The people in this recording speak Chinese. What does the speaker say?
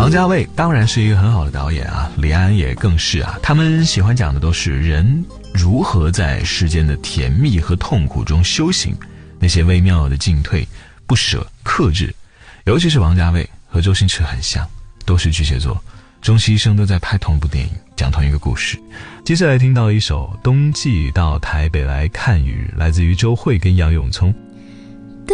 王家卫当然是一个很好的导演啊，李安也更是啊，他们喜欢讲的都是人如何在世间的甜蜜和痛苦中修行，那些微妙的进退、不舍、克制。尤其是王家卫和周星驰很像，都是巨蟹座，终其一生都在拍同部电影，讲同一个故事。接下来听到一首《冬季到台北来看雨》，来自于周蕙跟杨永聪。